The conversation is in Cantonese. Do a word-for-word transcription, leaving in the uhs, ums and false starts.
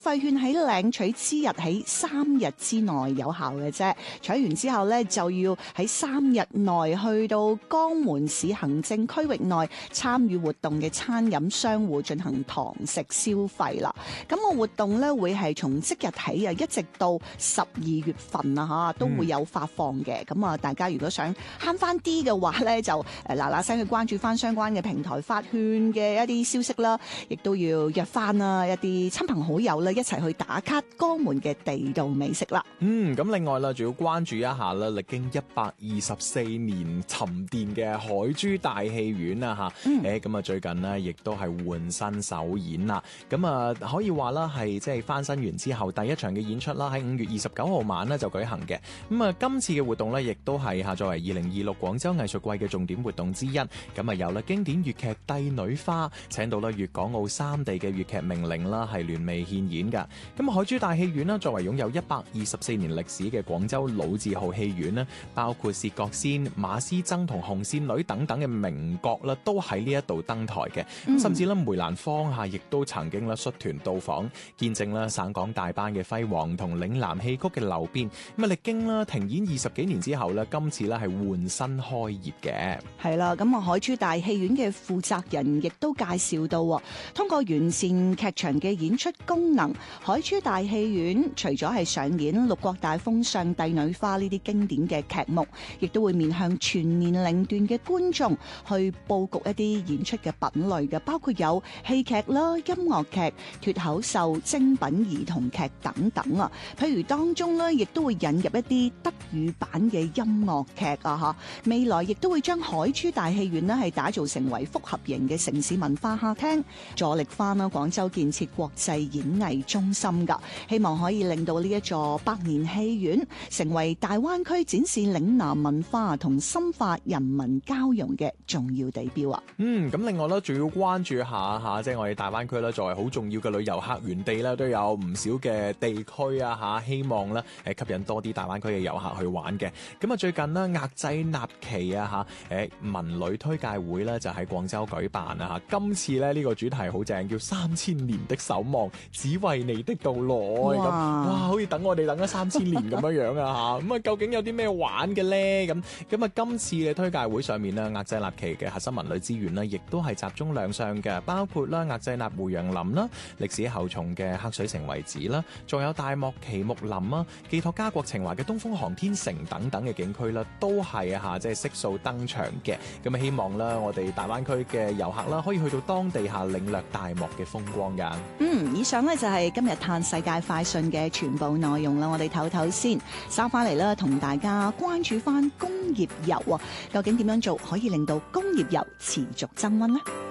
費券喺領取之日起三日之內有效嘅啫，取完之後咧就要喺三日內去到江門市行政區域內參與活動嘅餐飲商戶進行堂食消費啦。咁個活動咧會係從即日起啊，一直到十二月份啊吓，都會有發放嘅。咁啊、嗯，大家如果想慳翻啲嘅話咧，就誒嗱嗱聲去關注翻相關嘅平台發券嘅一啲消息啦，亦都要約翻啦一啲親朋好友啦，一齊去打卡江門嘅地道美食啦。 嗯，咁另外啦，仲要關注一下啦，歷經一百二十四年沉澱嘅海珠大戲院啊吓，誒咁啊最近呢亦都係換新首演啦。咁啊可以話啦係即係翻新完之後第一場嘅演出啦，喺五月二十九號晚呢就舉行嘅。咁啊今次嘅活動呢，亦都係吓作為二零二六廣州藝術季嘅重點活動之一。咁啊有啦經典粵劇《帝女花》，請到啦粵港澳三地嘅粵劇名伶啦係聯袂獻演噶。咁海珠大戲院啦，作為擁有一百二十四年歷史嘅廣州老字號戲院啦，包括薛覺先、馬師曾同紅線女等等嘅名角啦，都喺呢一度登台嘅。咁、嗯、甚至咧梅蘭芳吓亦都曾經咧率團到訪，見證啦省港大班嘅輝煌同嶺南戲曲嘅流變。咁啊歷經啦停演二十幾年之後咧，今次咧係換新開業嘅。係啦，咁啊海珠大戲院嘅負責人亦都介紹到，通過完善劇場嘅演出功能，海珠大戲院除咗係上演《六國大封相》《帝女花》呢啲經典嘅劇目，亦都會面向全年齡段嘅觀眾去佈局一啲演出嘅品類嘅，包括有戲劇啦、音樂劇、脫口秀、精品兒童劇等等啊。譬如當中咧，亦都會引入一啲德語版嘅音樂劇啊，吓未來亦都會將海珠大戲院咧係打造成為複合型嘅城市文化客廳，助力翻啦廣州建設國際演藝中心噶，希望可以令到呢一座百年戲院成為大灣區展示嶺南文化同深化人民交融嘅重要地標啊！ 嗯，咁另外咧，仲要關注下吓，即係我哋大灣區咧，作為好重要嘅旅遊客源地咧，都有唔少嘅地區啊吓，希望咧誒吸引多啲大灣區嘅遊客去玩嘅。咁啊，最近咧額濟納旗啊吓，誒文旅推介會咧就喺廣州舉辦啊吓。今次咧呢個主題好正，叫三千年的守望，只為你的到來。哇，哇，好似等我哋等咗三千年咁樣樣啊吓。咁啊，究竟有啲咩玩嘅咧？咁咁啊，今次嘅推介會上面咧，額濟納旗嘅核心文旅資源咧，亦都係集中亮相嘅，包括啦額濟納胡楊林啦、歷史厚重嘅黑水城遺址啦，仲有大漠奇木林啊，寄託家國情懷嘅東風航天城等等嘅景區啦，都係啊吓即係悉數登場嘅。咁啊，希望啦我哋大灣區嘅遊客啦，可以去到當地下領略大漠嘅風光噶。 嗯，以上咧就係今日嘆世界快訊嘅全部內容啦。我哋唞唞先，收翻嚟啦，同大家關注翻工業遊啊，究竟點樣做可以令到工業遊持續增溫呢？